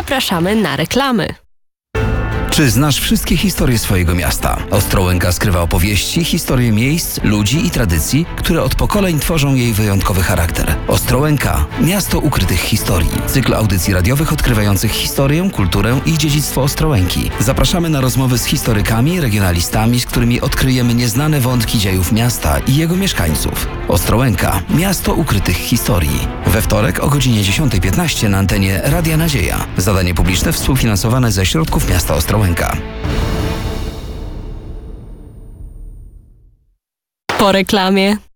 zapraszamy na reklamy. Czy znasz wszystkie historie swojego miasta? Ostrołęka skrywa opowieści, historie miejsc, ludzi i tradycji, które od pokoleń tworzą jej wyjątkowy charakter. Ostrołęka – miasto ukrytych historii. Cykl audycji radiowych odkrywających historię, kulturę i dziedzictwo Ostrołęki. Zapraszamy na rozmowy z historykami, regionalistami, z którymi odkryjemy nieznane wątki dziejów miasta i jego mieszkańców. Ostrołęka – miasto ukrytych historii. We wtorek o godzinie 10:15 na antenie Radia Nadzieja. Zadanie publiczne współfinansowane ze środków miasta Ostrołęka. Po reklamie.